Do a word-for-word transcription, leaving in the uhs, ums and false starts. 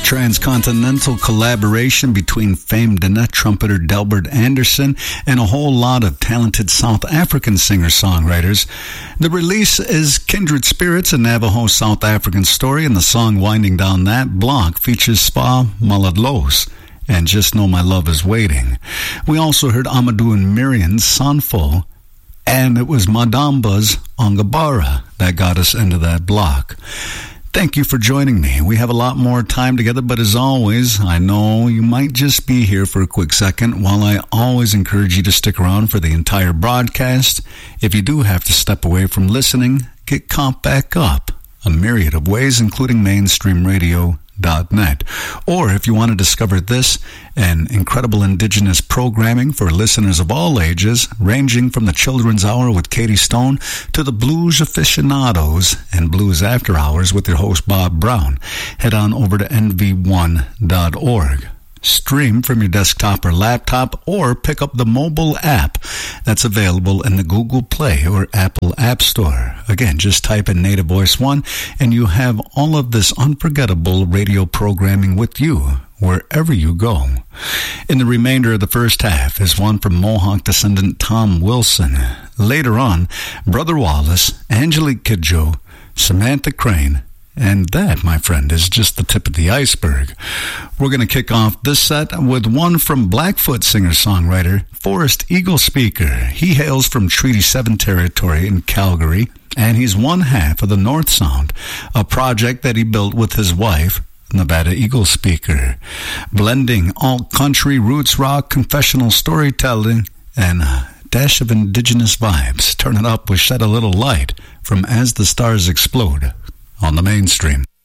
transcontinental collaboration between famed Dinette trumpeter Delbert Anderson and a whole lot of talented South African singer-songwriters. The release is Kindred Spirits, a Navajo South African story, and the song winding down that block features Spa Maladlos and Just Know My Love Is Waiting. We also heard Amadou and Miriam's Sanfo, and it was Madamba's Ongabara that got us into that block. Thank you for joining me. We have a lot more time together, but as always, I know you might just be here for a quick second, while I always encourage you to stick around for the entire broadcast. If you do have to step away from listening, get caught back up a myriad of ways, including mainstream radio dot net. Or if you want to discover this and incredible indigenous programming for listeners of all ages, ranging from the Children's Hour with Katie Stone to the Blues Aficionados and Blues After Hours with your host Bob Brown, head on over to N V one dot org. Stream from your desktop or laptop, or pick up the mobile app that's available in the Google Play or Apple App Store. Again, just type in Native Voice One and you have all of this unforgettable radio programming with you wherever you go. In the remainder of the first half is one from Mohawk descendant Tom Wilson. Later on, Brother Wallace, Angelique Kidjo, Samantha Crane, and that, my friend, is just the tip of the iceberg. We're going to kick off this set with one from Blackfoot singer-songwriter Forrest Eagle Speaker. He hails from Treaty seven territory in Calgary, and he's one half of the North Sound, a project that he built with his wife, Nevada Eagle Speaker, blending alt-country, roots rock, confessional storytelling, and a dash of indigenous vibes. Turn it up with Shed a Little Light from As the Stars Explode on the mainstream.